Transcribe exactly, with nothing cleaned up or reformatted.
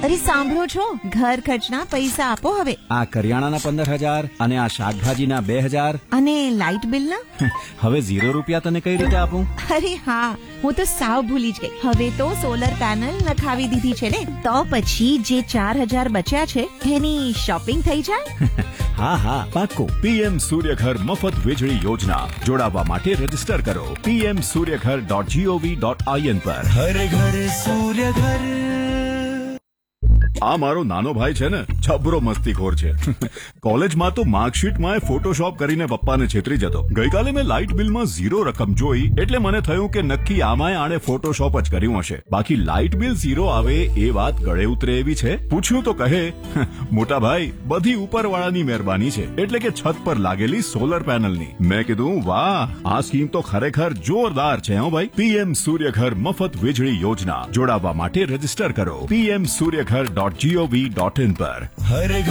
અરે સાંભળો છો, ઘર ખર્ચના પૈસા આપો હવે. આ કરિયાણાના પંદર હજાર અને આ શાકભાજીના બે હજાર અને લાઇટ બિલના હવે ઝીરો રૂપિયા તને કઈ રીતે આપું? અરે હા, હું તો સાવ ભૂલી જ ગઈ. હવે તો સોલર પેનલ નખાવી દીધી છે ને, તો પછી જે ચાર હજાર બચ્યા છે એની શોપિંગ થઈ જાય. હા હા પાક્કું. પીએમ સૂર્યઘર મફત વીજળી યોજના જોડાવા માટે રજીસ્ટર કરો PM Suryaghar dot GOV dot IN પર. હર ઘર સૂર્ય ઘર. આ મારો નાનો ભાઈ છે ને, છબરો મસ્તીખોર છે. કોલેજમાં તો માર્કશીટમાં ફોટોશોપ કરીને પપ્પાને છેતરી જતો. ગઈકાલે મેં લાઇટ બિલમાં ઝીરો રકમ જોઈ એટલે મને થયું કે નક્કી આમાંય આણે ફોટોશોપ જ કર્યું હશે. બાકી લાઇટ બિલ ઝીરો આવે એ વાત ગળે ઉતરે એવી છે? પૂછ્યું તો કહે, મોટા ભાઈ બધી ઉપરવાળાની મહેરબાની છે, એટલે કે છત પર લાગેલી સોલર પેનલની. મેં કીધું વાહ, આ સ્કીમ તો ખરેખર જોરદાર છે હો ભાઈ. પીએમ સૂર્યઘર મફત વીજળી યોજના જોડાવા માટે રજીસ્ટર કરો PM Suryaghar dot GOV dot in પર. હર